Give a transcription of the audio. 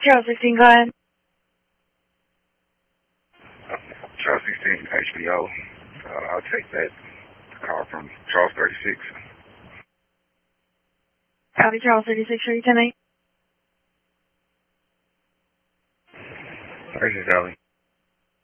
Charles 16, go ahead. Charles 16, HBO. I'll take that call from Charles 36. Copy, Charles 36, are you 10-8? 36, Charlie.